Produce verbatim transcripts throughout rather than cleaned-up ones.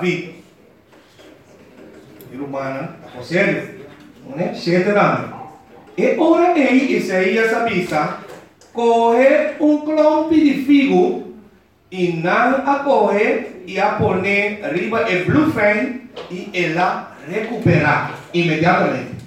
David. E humana, a sério, né? Sete anos. E ora aí, Isaías avisa, corre um clompe de figo e não a corre e a pone riba e blufen e ela recuperar imediatamente.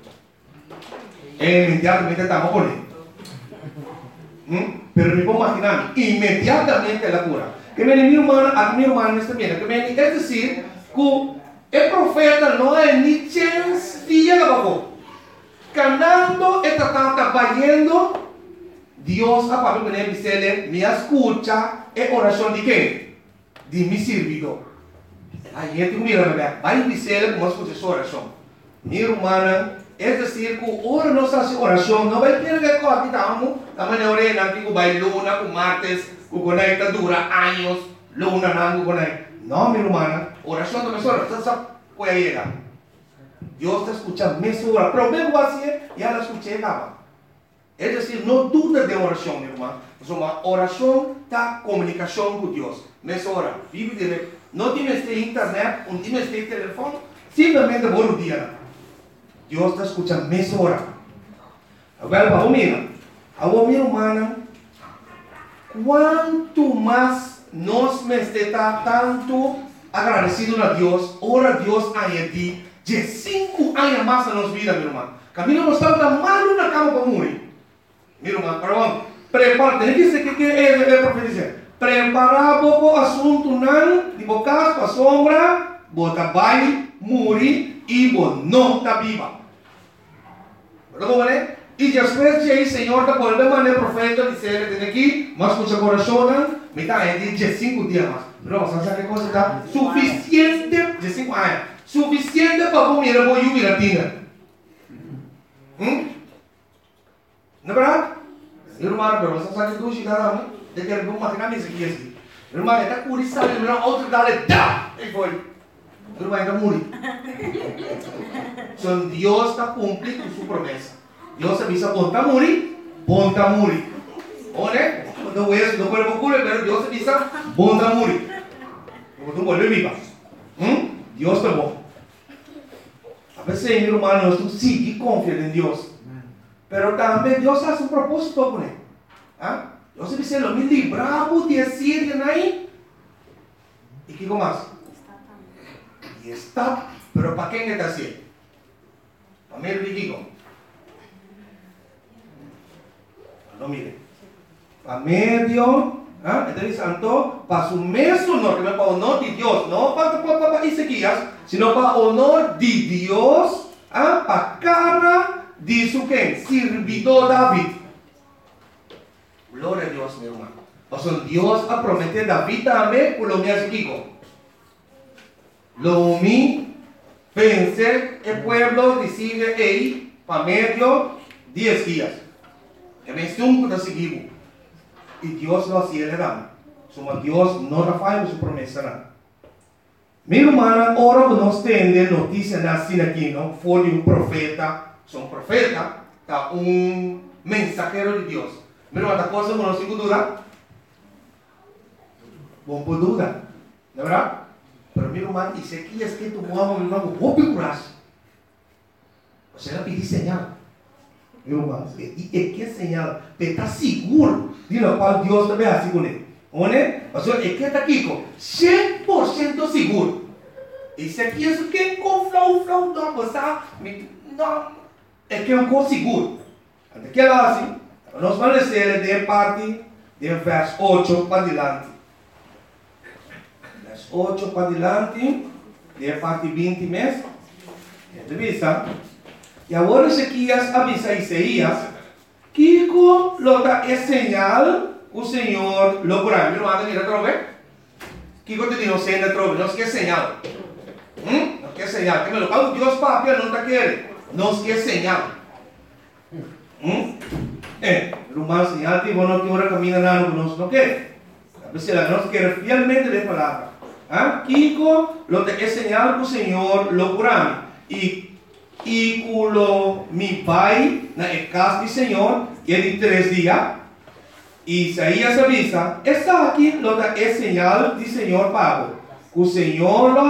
E imediatamente estamos por aí. ¿Mm? Pero me puedo imaginar, inmediatamente la cura. Que me mi hermana, a mi hermana está bien, que me es decir, que el profeta no es ni chance día abajo. Canando está trabajando, Dios a Pablo me dice, me escucha, es oración de qué? De mi servidor. Aí eu mira, vai dizer como escuta essa oração. Minha irmã, é dizer que ora nossa oração não vai ter que correr tamo, também não é nanti que vai luna, com martes, que conecta dura anos, luna não conecta. Não, minha irmã, oração também só, você sabe qual é ela. Deus está escutando, me sora, pero mesmo assim, e ela escuta ela. É dizer, não duda de oração, minha irmã. Uma oração da comunicação com Deus. Me sora, vive direito. Não tienes de internet, não tienes de telefone, simplesmente bom dia. Deus está escutando meia hora. Agora, para o meu, a minha irmã, quanto mais nós me está tanto agradecido a Deus, ora Deus a ti, de cinco anos mais na nossa vida, minha irmã. Camilo não estava mal na cama para morrer. Minha irmã, perdão, prepara, tem que ser que é a profecia. Preparar o assunto não, de boca para a sombra, bota baile, morrer e não está viva. Como é? E depois de aí, Senhor, está por bem maneira profeta, dizer, tem aqui, mas com seu coração, me está aí de cinco dias mais. Não, você sabe que coisa está suficiente, de cinco anos, suficiente para comer a boa e a tinha. Hum? Não é verdade? Irmão, você sabe que tu chega lá, de que ele não matar nem se aqui. Irmão, está curioso, ele não outro dá-lhe, dá! E foi. Irmão, está morrendo. Então, Deus está cumprindo sua promessa. Deus avisa, bom está morrendo, bom está morrendo. Olha, não é não é pouco, mas Deus avisa, bom está morrendo. Como tu volve viva. Hum? Deus está bom. A veces, meu irmão, nós sim que confiamos em Deus. Pero também Deus faz um propósito com ele. ¿Ah? Deus dice, lo me libramos de decir ahí. ¿Y qué más? Y está. Pero ¿para qué está así? Para mí el digo. No mire. Para medio, ¿ah? Entonces santo, para su mesmo honor, que no es para honor de Dios, no para, para, para Ezequías, sino para honor de Dios, ¿ah? Para cara de su quem? Servidor David. Glória a Deus, meu irmão. Então, Deus a prometer David também, por lo menos aqui. Lo mi, pensé, el pueblo decide aí, para medio, diez dias. Que me cinco da seguido. E Deus não hacía ele não. Somos Deus não rafai sua promessa não. Minha irmã, ora que nós temos notícia assim aqui, não? Foi de um profeta. Son profeta, está un mensajero de Dios. Mira, esta cosa no se duda. Bom por duda, ¿de verdad? Pero mi hermano dice que es que tu mamá mi hermano vos picuras. O sea, pedí señal. Mi hermano, y es que señal, te está seguro de lo cual Dios te ve así con él. ¿One? O sea, es que está aquí con cem por ciento seguro. Y se aquí es que con flow, flow, no, pues no. É que é um coisa seguro. Até que ela assim, nós vamos ler de parte de verso oito para adiante. Verso oito para adiante, de parte vinte mesmo. Entrevista. E agora Ezequias avisa a Isaías que com lota é señal o Senhor lo curará. Mira, manda mira trove. Que quando te digo señal trove, não se quer señal. Hum? Não quer señal. Que me lo pago Deus papel não está querendo. Nos que señal. ¿Mm? Eh, rumano señal que bueno que ahora camina nada no no que. A veces la nos quiere fielmente de palabra. ¿Ah? Kiko lo que es señal que el Señor lo curame. Y y culo mi pai na casa del Señor que de tres días. Isaías avisa, está aquí lo que es señal del Señor Pablo. Que el Señor lo